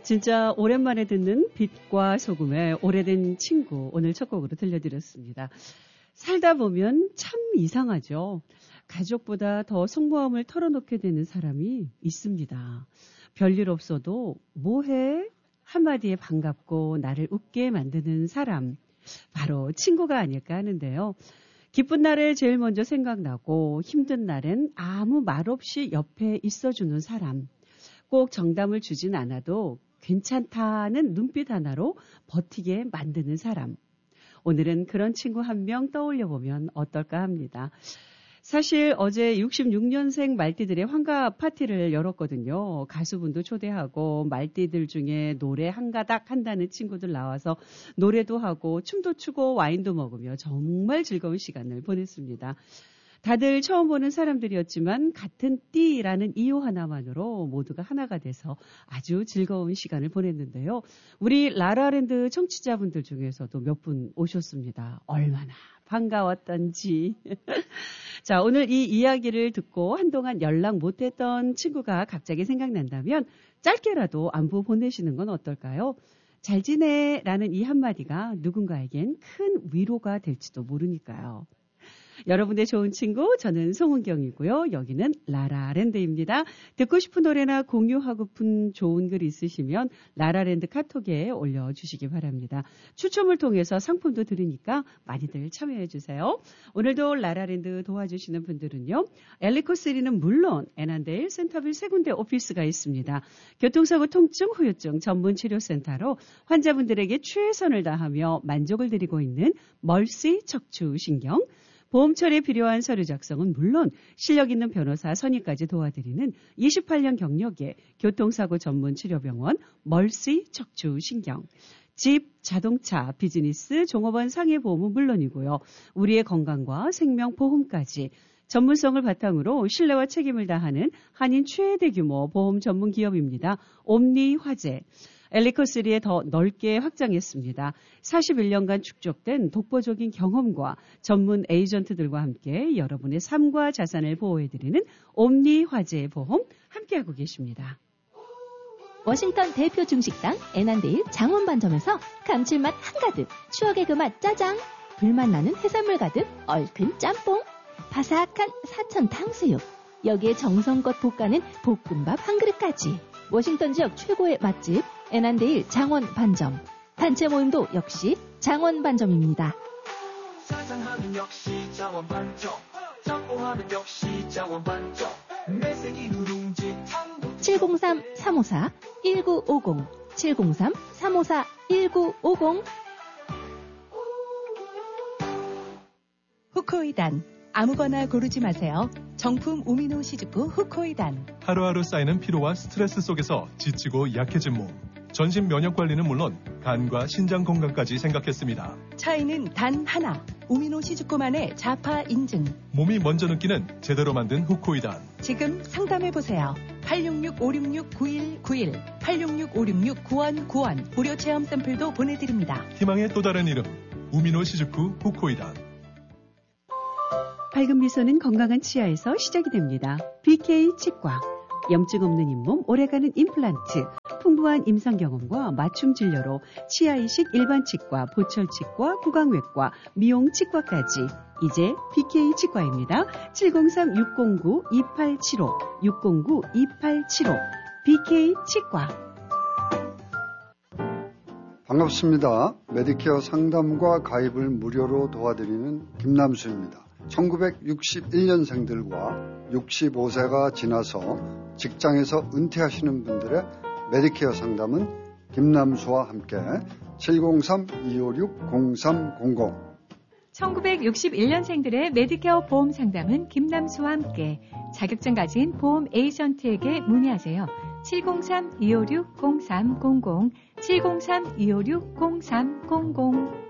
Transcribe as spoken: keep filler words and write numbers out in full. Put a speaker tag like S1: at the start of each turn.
S1: 진짜 오랜만에 듣는 빛과 소금의 오래된 친구, 오늘 첫 곡으로 들려드렸습니다. 살다 보면 참 이상하죠. 가족보다 더 속마음을 털어놓게 되는 사람이 있습니다. 별일 없어도 뭐해? 한마디에 반갑고 나를 웃게 만드는 사람, 바로 친구가 아닐까 하는데요. 기쁜 날에 제일 먼저 생각나고 힘든 날엔 아무 말 없이 옆에 있어주는 사람, 꼭 정답을 주진 않아도 괜찮다는 눈빛 하나로 버티게 만드는 사람. 오늘은 그런 친구 한 명 떠올려 보면 어떨까 합니다. 사실 어제 육십육 년생 말띠들의 환갑 파티를 열었거든요. 가수분도 초대하고 말띠들 중에 노래 한 가닥 한다는 친구들 나와서 노래도 하고 춤도 추고 와인도 먹으며 정말 즐거운 시간을 보냈습니다. 다들 처음 보는 사람들이었지만 같은 띠라는 이유 하나만으로 모두가 하나가 돼서 아주 즐거운 시간을 보냈는데요. 우리 라라랜드 청취자분들 중에서도 몇 분 오셨습니다. 얼마나 반가웠던지. 자, 오늘 이 이야기를 듣고 한동안 연락 못했던 친구가 갑자기 생각난다면 짧게라도 안부 보내시는 건 어떨까요? 잘 지내 라는 이 한마디가 누군가에겐 큰 위로가 될지도 모르니까요. 여러분의 좋은 친구, 저는 송은경이고요. 여기는 라라랜드입니다. 듣고 싶은 노래나 공유하고픈 좋은 글 있으시면 라라랜드 카톡에 올려주시기 바랍니다. 추첨을 통해서 상품도 드리니까 많이들 참여해 주세요. 오늘도 라라랜드 도와주시는 분들은요. 엘리코쓰리는 물론 애난데일, 센터빌 세 군데 오피스가 있습니다. 교통사고 통증 후유증 전문치료센터로 환자분들에게 최선을 다하며 만족을 드리고 있는 멀시 척추신경, 보험처리에 필요한 서류 작성은 물론 실력 있는 변호사 선임까지 도와드리는 이십팔 년 경력의 교통사고 전문 치료병원 멀시 척추신경, 집, 자동차, 비즈니스, 종업원 상해보험은 물론이고요. 우리의 건강과 생명보험까지 전문성을 바탕으로 신뢰와 책임을 다하는 한인 최대 규모 보험 전문 기업입니다. 옴니화재. 엘리코쓰리에 더 넓게 확장했습니다. 사십일 년간 축적된 독보적인 경험과 전문 에이전트들과 함께 여러분의 삶과 자산을 보호해드리는 옴니화재 보험 함께하고 계십니다.
S2: 워싱턴 대표 중식당 애난데일 장원반점에서 감칠맛 한가득, 추억의 그 맛 짜장, 불맛 나는 해산물 가득 얼큰 짬뽕, 바삭한 사천 탕수육, 여기에 정성껏 볶아낸 볶음밥 한 그릇까지. 워싱턴 지역 최고의 맛집 애난데일 장원반점. 단체 모임도 역시 장원반점입니다.
S3: 짜장하면 역시 장원반점, 짬뽕하면 역시 장원반점, 매세기 누룽지 탕도
S2: 칠공삼 삼오사 일구오공 칠공삼 삼오사 일구오공.
S4: 후코이단, 아무거나 고르지 마세요. 정품 우미노 시즈프 후코이단.
S5: 하루하루 쌓이는 피로와 스트레스 속에서 지치고 약해진 몸. 전신 면역 관리는 물론 간과 신장 건강까지 생각했습니다.
S4: 차이는 단 하나. 우미노 시즈코만의 자파 인증.
S5: 몸이 먼저 느끼는 제대로 만든 후코이단.
S4: 지금 상담해보세요. 팔육육 오육육 구일구일 팔육육 오육육 구일구일. 무료 체험 샘플도 보내드립니다.
S5: 희망의 또 다른 이름 우미노 시즈프 후코이단.
S1: 밝은 미소는 건강한 치아에서 시작이 됩니다. 비케이 치과. 염증 없는 잇몸, 오래가는 임플란트, 풍부한 임상 경험과 맞춤 진료로 치아 이식 일반 치과, 보철 치과, 구강외과, 미용 치과까지. 이제 비케이 치과입니다. 칠공삼 육공구 이팔칠오 육공구 이팔칠오 비케이 치과.
S6: 반갑습니다. 메디케어 상담과 가입을 무료로 도와드리는 김남수입니다. 천구백육십일 년생들과 육십오 세가 지나서 직장에서 은퇴하시는 분들의 메디케어 상담은 김남수와 함께 칠공삼 이오육 공삼공공.
S7: 천구백육십일 년생들의 메디케어 보험 상담은 김남수와 함께 자격증 가진 보험 에이전트에게 문의하세요. 칠공삼 이오육 공삼공공 칠공삼 이오육 공삼공공.